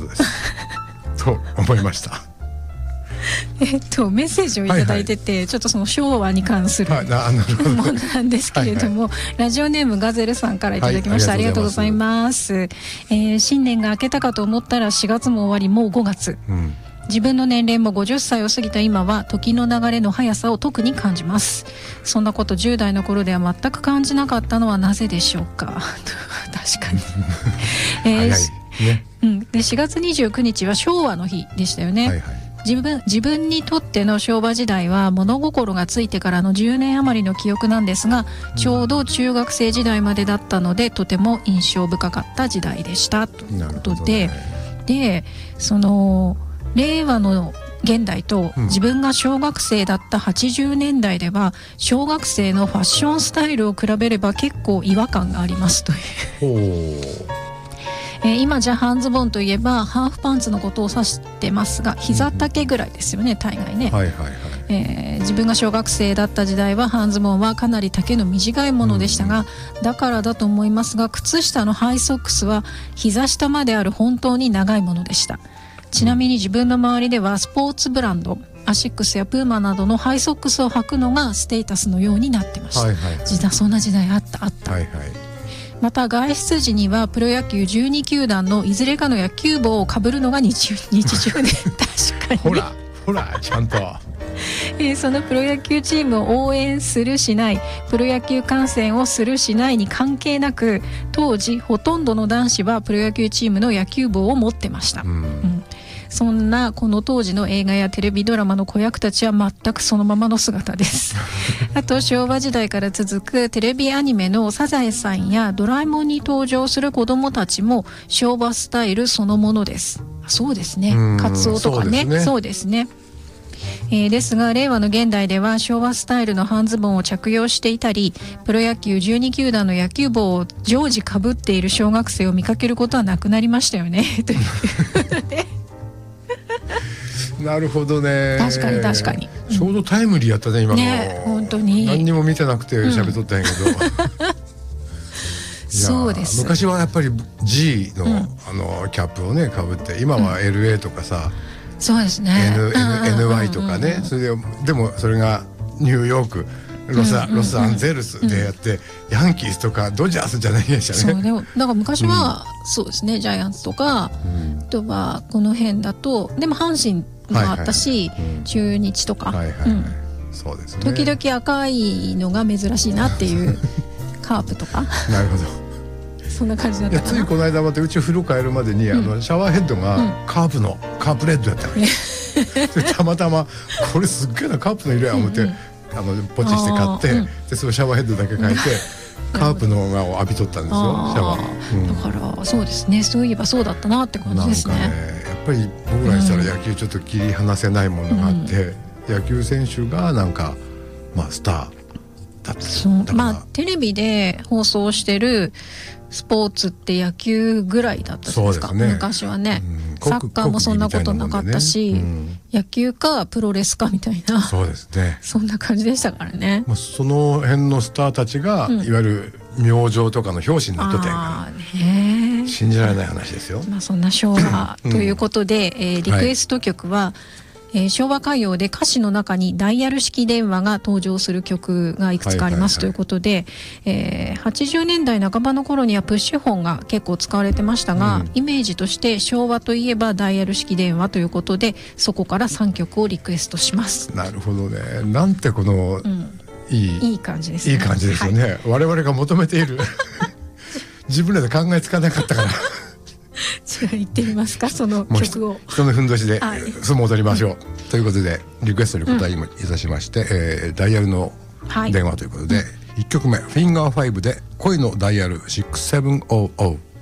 ことですと思いましたメッセージをいただいてて、ちょっとその昭和に関するものなんですけれども、ラジオネームガゼルさんからいただきました。ありがとうございます。新年が明けたかと思ったら4月も終わり、もう5月、自分の年齢も50歳を過ぎた今は時の流れの速さを特に感じます。そんなこと10代の頃では全く感じなかったのはなぜでしょうか確かに早いね。で4月29日は昭和の日でしたよね。自分にとっての昭和時代は物心がついてからの10年余りの記憶なんですが、ちょうど中学生時代までだったのでとても印象深かった時代でしたということで、でその令和の現代と自分が小学生だった80年代では小学生のファッションスタイルを比べれば結構違和感がありますという今じゃ半ズボンといえばハーフパンツのことを指してますが、膝丈ぐらいですよね、大概ね。自分が小学生だった時代は半ズボンはかなり丈の短いものでしたが、だからだと思いますが靴下のハイソックスは膝下まである本当に長いものでした。ちなみに自分の周りではスポーツブランドアシックスやプーマなどのハイソックスを履くのがステータスのようになってました。そんな時代あった。また外出時にはプロ野球12球団のいずれかの野球帽をかぶるのが日常で確かにほらちゃんとそのプロ野球チームを応援するしない、プロ野球観戦をするしないに関係なく、当時ほとんどの男子はプロ野球チームの野球帽を持ってました。そんなこの当時の映画やテレビドラマの子役たちは全くそのままの姿ですあと昭和時代から続くテレビアニメのサザエさんやドラえもんに登場する子どもたちも昭和スタイルそのものです。そうですね、カツオとかね、そうですね。ですが令和の現代では昭和スタイルの半ズボンを着用していたり、プロ野球12球団の野球帽を常時かぶっている小学生を見かけることはなくなりましたよねということでなるほどね。 確かに、 ちょうどタイムリーやったね今のね。本当に何にも見てなくて喋っとったんやけど、 そうです。 昔はやっぱり G の、キャップをねかぶって、今は LA とかさ、 そうですね、 NY とかね、それでもそれがニューヨークロサンゼルスでやって、ヤンキースとかドジャースじゃないでしたね。 そうでもだから昔は、そうですね、ジャイアンツとか、あとはこの辺だとでも阪神もあったし、中日とか、そうですね、時々赤いのが珍しいなっていうカープとかなるほど、 そんな感じだったかな。 ついこの間までうち風呂帰るまでに、シャワーヘッドがカープレッドやったのねたまたまこれすっげえなカープの色や思って、ポチして買って、でそのシャワーヘッドだけ変えてカープのがを浴びとったんですよ、シャワー、 だからそうですね、そういえばそうだったなって感じですね。 なんかね、やっぱり僕らにしたら野球ちょっと切り離せないものがあって、野球選手がなんかスターだった。そうテレビで放送してるスポーツって野球ぐらいだったんですか、昔はね。サッカーもそんなことなかったし、野球かプロレスかみたいな、そうですね、そんな感じでしたからね。 その辺のスターたちが、いわゆる明星とかの表紙になっとったやんか、信じられない話ですよ。 そんな昭和ということで、リクエスト曲は、昭和歌謡で歌詞の中にダイヤル式電話が登場する曲がいくつかありますということで、80年代半ばの頃にはプッシュホンが結構使われてましたが、イメージとして昭和といえばダイヤル式電話ということで、そこから3曲をリクエストします。 なるほどね、なんてこの、いい感じですね。いい感じですよね、我々が求めている自分らで考えつかなかったからじゃあ行ってみますか、その曲を。 人のふんどしで相撲を取りましょう、ということでリクエストに答えいたしまして、ダイヤルの電話ということで、1曲目フィンガー5で恋のダイヤル6700